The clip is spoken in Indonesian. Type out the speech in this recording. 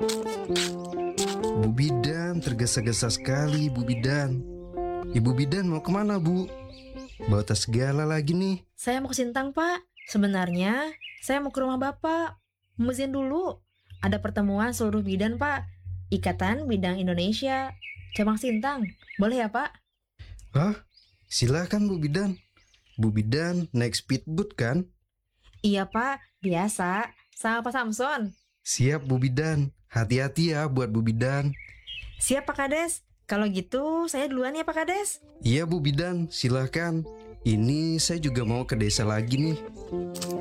Bu Bidan tergesa-gesa sekali, Bu Bidan. Ibu Bidan mau kemana, Bu? Bawa tas segala lagi nih. Saya mau ke Sintang, Pak. Sebenarnya, saya mau ke rumah Bapak. Mau izin dulu. Ada pertemuan seluruh bidan, Pak. Ikatan Bidang Indonesia. Cabang Sintang. Boleh ya, Pak? Hah? Silakan, Bu Bidan. Bu Bidan naik speedboat kan? Iya, Pak. Biasa. Sama Pak Samson. Siap, Bu Bidan. Hati-hati ya buat Bu Bidan. Siap, Pak Kades. Kalau gitu, saya duluan ya, Pak Kades. Iya, Bu Bidan, silakan. Ini saya juga mau ke desa lagi nih.